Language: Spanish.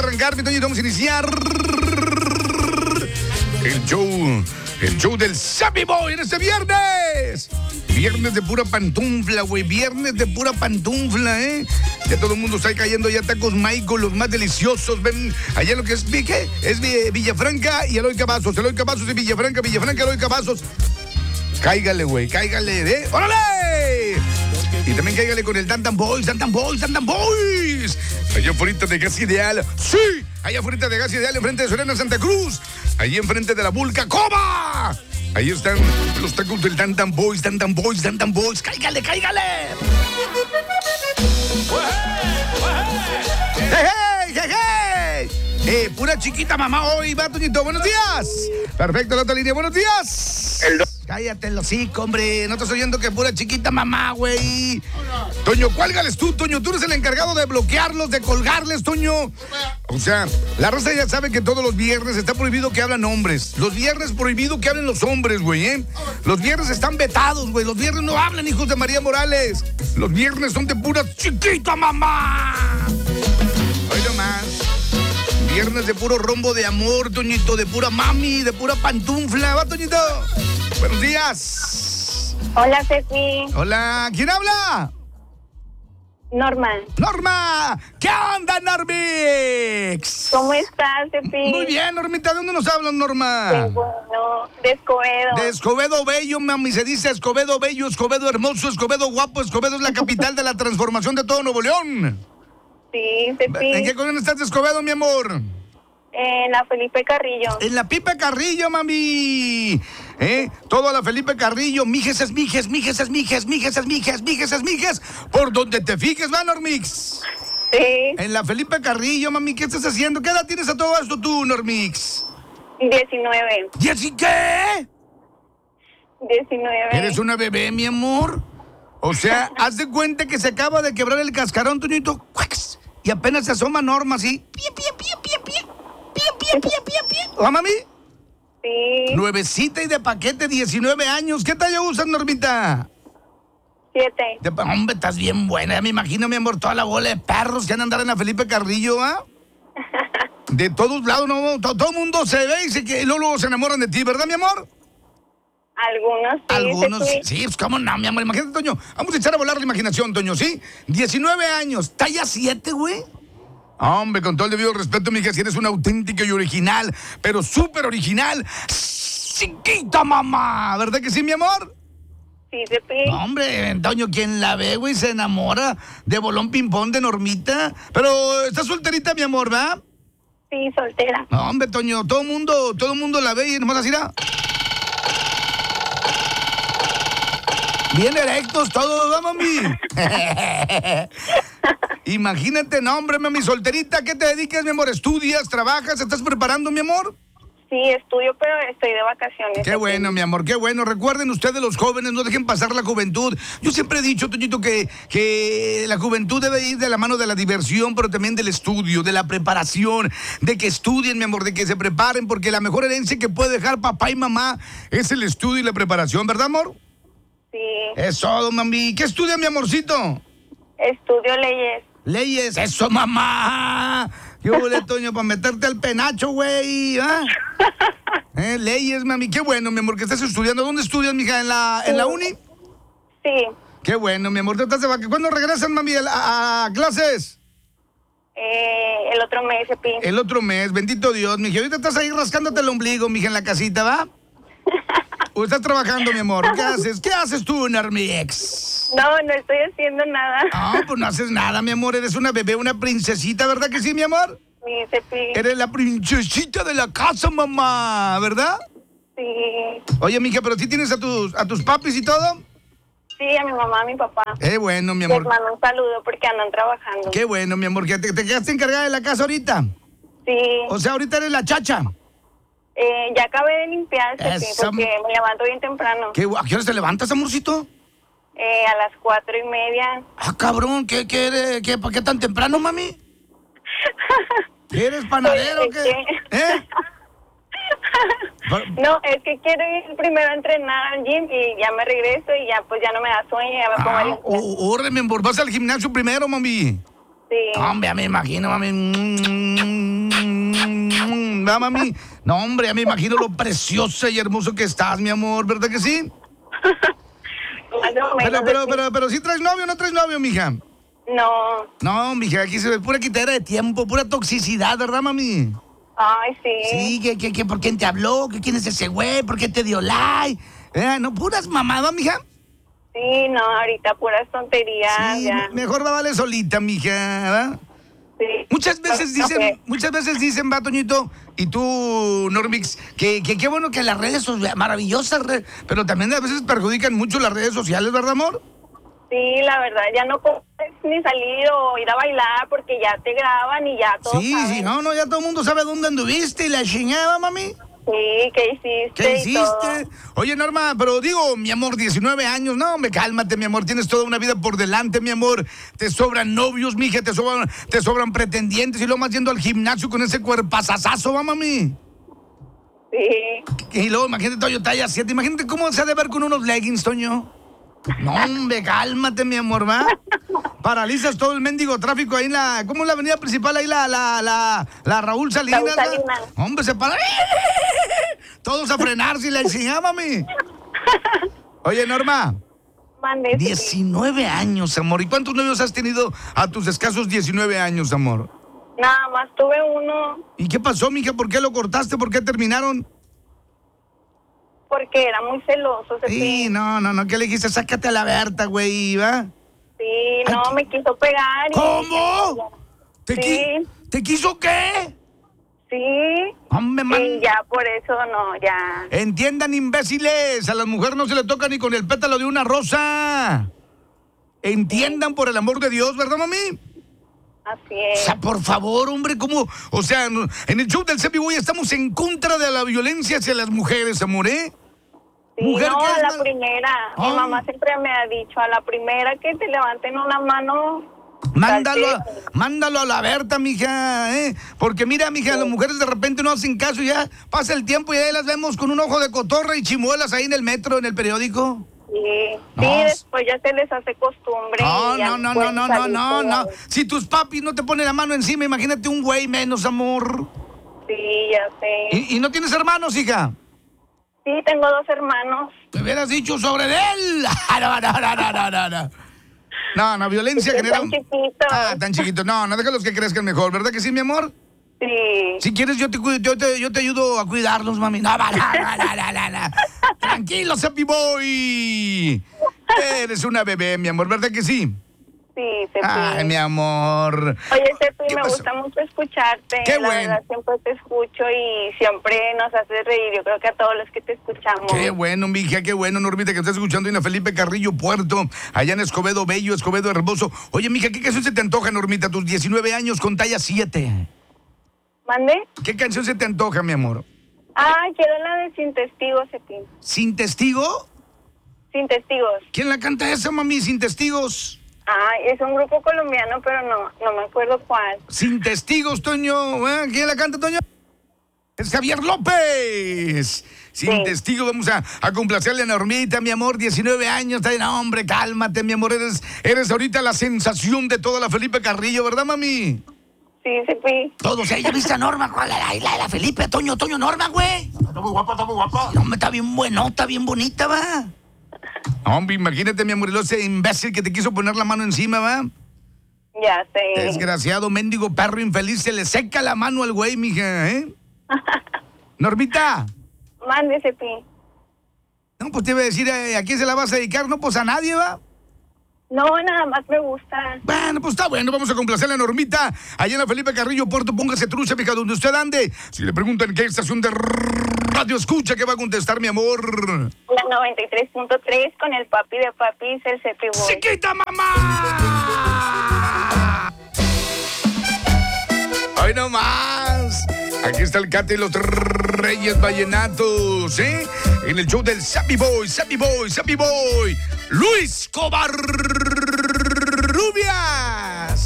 arrancar, mi Toño, vamos a iniciar el show del Sammy Boy en este viernes. Viernes de pura pantufla, güey. Viernes de pura pantufla, ¿eh? Ya todo el mundo está cayendo ya tacos Michael, los más deliciosos. Ven allá lo que es, ¿qué? Es Villafranca y Eloy Cavazos. Eloy Cavazos de Villafranca, Eloy Cavazos. Cáigale, güey, cáigale, ¿eh? ¡Órale! Y también cáigale con el Tantan Boys. Allá afuera de Gas Ideal. ¡Sí! Allá afuera de Gas Ideal, enfrente de Soriana Santa Cruz. Allí enfrente de la Vulca Coba. Ahí están los tacos del Tantan Boys. ¡Cáigale! ¡Hey! Pura chiquita mamá hoy, va, Toñito. Buenos días. Perfecto, la otra línea. Buenos días. Cállate el hocico, hombre. No estás oyendo que pura chiquita mamá, güey. Toño, cuélgales tú, Toño. Tú eres el encargado de bloquearlos, de colgarles, Toño. O sea, la raza ya sabe que todos los viernes está prohibido que hablan hombres. Los viernes prohibido que hablen los hombres, güey, ¿eh? Los viernes están vetados, güey. Los viernes no hablan, hijos de María Morales. Los viernes son de pura chiquita mamá. Hoy nomás. Viernes de puro rombo de amor, Toñito, de pura mami, de pura pantufla. ¿Va, Toñito? Buenos días. Hola, Ceci. Hola, ¿quién habla? Norma. ¿Qué onda, Normix? ¿Cómo estás, Ceci? Muy bien, Normita. ¿De dónde nos hablan, Norma? Qué bueno. De Escobedo. De Escobedo Bello, mami. Se dice Escobedo Bello, Escobedo hermoso, Escobedo guapo. Escobedo es la capital de la transformación de todo Nuevo León. Sí, Ceci. ¿En qué colonia estás de Escobedo, mi amor? En la Felipe Carrillo. En la Pipe Carrillo, mami. Todo a la Felipe Carrillo. Mijes. Por donde te fijes, va, Normix. Sí. En la Felipe Carrillo, mami. ¿Qué estás haciendo? ¿Qué edad tienes a todo esto tú, Normix? 19. ¿Y así qué? 19. ¿Eres una bebé, mi amor? O sea, haz de cuenta que se acaba de quebrar el cascarón, Toñito. Y apenas se asoma Norma así. Pie. ¿Ah, mami? Sí. Nuevecita y de paquete, 19 años. ¿Qué talla usas, Normita? 7. Hombre, estás bien buena. Ya me imagino, mi amor, toda la bola de perros que han andado en la Felipe Carrillo, ¿ah? De todos lados, no, todo el mundo se ve y luego se enamoran de ti, ¿verdad, mi amor? Algunos sí. Sí, pues cómo no, mi amor. Imagínate, Toño. Vamos a echar a volar la imaginación, Toño, ¿sí? 19 años. ¿Talla 7, güey? Hombre, con todo el debido respeto, mija, si eres una auténtica y original, pero súper original, chiquita mamá, ¿verdad que sí, mi amor? Sí, Ceci. Hombre, Toño, quien la ve, güey, se enamora de bolón ping-pong de Normita. Pero estás solterita, mi amor, ¿verdad? Sí, soltera. No, hombre, Toño, todo el mundo la ve y nomás así, ¿no? Bien erectos todos, ¿verdad, mami? Imagínate, no, hombre, mami, solterita, ¿qué te dedicas, mi amor? ¿Estudias, trabajas, estás preparando, mi amor? Sí, estudio, pero estoy de vacaciones. Qué bueno, mi amor, qué bueno. Recuerden ustedes, los jóvenes, no dejen pasar la juventud. Yo siempre he dicho, Toñito, que la juventud debe ir de la mano de la diversión, pero también del estudio, de la preparación, de que estudien, mi amor, de que se preparen, porque la mejor herencia que puede dejar papá y mamá es el estudio y la preparación, ¿verdad, amor? Sí. Eso, mami. ¿Qué estudia, mi amorcito? Estudio leyes. Leyes, eso, mamá. ¿Qué huele, Toño, para meterte al penacho, güey? ¿Ah? Leyes, mami. Qué bueno, mi amor, que estás estudiando. ¿Dónde estudias, mija? ¿En la uni? Sí. Qué bueno, mi amor. ¿Cuándo regresan, mami, a clases? El otro mes, Cepi. El otro mes, bendito Dios, mija. Ahorita estás ahí rascándote el ombligo, mija, en la casita, ¿va? ¿O estás trabajando, mi amor? ¿Qué haces? ¿Qué haces tú, Normix? No estoy haciendo nada. No, pues no haces nada, mi amor. Eres una bebé, una princesita, ¿verdad que sí, mi amor? Sí, Cepi. Eres la princesita de la casa, mamá, ¿verdad? Sí. Oye, mija, ¿pero sí tienes a tus papis y todo? Sí, a mi mamá, a mi papá. Bueno, mi amor. Les mando un saludo porque andan trabajando. Qué bueno, mi amor. ¿Te quedaste encargada de la casa ahorita? Sí. O sea, ahorita eres la chacha. Ya acabé de limpiar, Cepi, Esa- porque me levanto bien temprano. ¿A qué hora te levantas, amorcito? A las 4:30. Ah, cabrón, ¿para qué tan temprano, mami? ¿Eres panadero o Pues, qué? No, es que quiero ir primero a entrenar al gym y ya me regreso y ya pues ya no me da sueño y ya me pongo a limpiar. Órale, mi amor, vas al gimnasio primero, mami. Sí. Hombre, ya me imagino, mami. ¿verdad, mami? No, hombre, ya me imagino lo preciosa y hermoso que estás, mi amor, ¿verdad que sí? Pero ¿sí traes novio o no traes novio, mija? No. No, mija, aquí se ve pura quitadera de tiempo, pura toxicidad, ¿verdad, mami? Ay, sí. Sí, ¿por quién te habló? ¿Quién es ese güey? ¿Por qué te dio like? No, puras mamadas, mija. Sí, no, ahorita puras tonterías. Sí, ya. mejor la vale solita, mija, ¿verdad? Sí. Muchas veces dicen, va, Toñito, y tú, Normix, que qué bueno que las redes son maravillosas, pero también a veces perjudican mucho las redes sociales, ¿verdad, amor? Sí, la verdad, ya no puedes ni salir o ir a bailar porque ya te graban y ya todos saben. Sí, no, ya todo el mundo sabe dónde anduviste y la chingada, mami. Sí, ¿qué hiciste? ¿Qué hiciste? Oye, Norma, pero digo, mi amor, 19 años, no, hombre, cálmate, mi amor, tienes toda una vida por delante, mi amor, te sobran novios, mija, te sobran pretendientes y luego más yendo al gimnasio con ese cuerpazazazo, ¿va, mami? Sí. Y luego, imagínate, Toño, talla 7, imagínate cómo se ha de ver con unos leggings, Toño. No, hombre, cálmate, mi amor, ¿va? Paralizas todo el mendigo tráfico ahí en la... ¿Cómo es la avenida principal ahí? La Raúl Salinas. Raúl Salinas. Hombre, se para... Todos a frenar si la enseñaba, mami. Oye, Norma. Mande. 19 años, amor. ¿Y cuántos novios has tenido a tus escasos 19 años, amor? Nada más tuve uno. ¿Y qué pasó, mija? ¿Por qué lo cortaste? ¿Por qué terminaron? Porque era muy celoso. Sí, no, ¿qué le dijiste? Sácate a la Berta, güey, ¿va? Sí, no, me quiso pegar. ¿Cómo? Sí. ¿Te quiso qué? Sí. Hombre, y ya por eso no, ya. Entiendan, imbéciles, a las mujeres no se le toca ni con el pétalo de una rosa. Entiendan, por el amor de Dios, ¿verdad, mami? Así es. O sea, por favor, hombre, ¿cómo? O sea, en el show del Cepi Boy estamos en contra de la violencia hacia las mujeres, amor, ¿eh? Sí, Mujer no, que a la mal... primera. Mi mamá siempre me ha dicho, a la primera que te levanten una mano... Mándalo a la Berta, mija, ¿eh? Porque mira, mija, las mujeres de repente no hacen caso, ya pasa el tiempo y ahí las vemos con un ojo de cotorra y chimuelas ahí en el metro, en el periódico. Sí, No. sí, después ya se les hace costumbre. No. Si tus papis no te ponen la mano encima, imagínate un güey menos, amor. Sí, ya sé. ¿Y no tienes hermanos, hija? Sí, tengo 2 hermanos. Te hubieras dicho sobre él. No, violencia genera... Tan chiquitos. Tan chiquitos. No, déjalos que crezcan mejor, ¿verdad que sí, mi amor? Sí. Si quieres, yo te ayudo a cuidarlos, mami. No. Tranquilo, Cepi Boy. Eres una bebé, mi amor, ¿verdad que sí? Sí, Cepi. Ay, mi amor. Oye, Cepi, me pasó? gusta mucho escucharte. Qué La bueno. verdad, siempre te escucho y siempre nos haces reír. Yo creo que a todos los que te escuchamos. Qué bueno, mija, qué bueno, Normita, que estás escuchando en Felipe Carrillo Puerto, allá en Escobedo Bello, Escobedo Hermoso. Oye, mija, ¿qué canción se te antoja, Normita? Tus 19 años con talla 7. ¿Mande? ¿Qué canción se te antoja, mi amor? Quiero la de Sin Testigos, Cepi. ¿Sin testigo? Sin Testigos. ¿Quién la canta esa, mami? ¿Sin testigos? Es un grupo colombiano, pero no me acuerdo cuál. Sin testigos, Toño. ¿Quién la canta, Toño? Es Javier López. Sin testigos, vamos a complacerle a Normita, mi amor, 19 años. No, hombre, cálmate, mi amor. Eres ahorita la sensación de toda la Felipe Carrillo, ¿verdad, mami? Sí, Cepi. Todos, ¿ya viste a Norma? ¿Cuál? La Felipe, Toño, Norma, güey. Está muy guapa. No, hombre, está bien buenota, bien bonita, va. Hombre, imagínate, mi amor, ese imbécil que te quiso poner la mano encima, ¿va? Ya sé. Desgraciado, mendigo perro infeliz, se le seca la mano al güey, mija, ¿eh? Normita. Mande, Cepi. No, pues te iba a decir, ¿a quién se la vas a dedicar? No, pues a nadie, ¿va? No, nada más me gusta. Bueno, pues está bueno, vamos a complacerle a Normita. Allá en la Felipe Carrillo Puerto, póngase trucha, mija, donde usted ande. Si le preguntan qué estación de radio escucha, ¿qué va a contestar, mi amor? La 93.3 con el papi de papis, el Cepi Boy. ¡Chiquita mamá! ¡Ay, no más! Aquí está el Cate y los Reyes Vallenatos, ¿eh? En el show del Cepi Boy. Luis Covarrubias.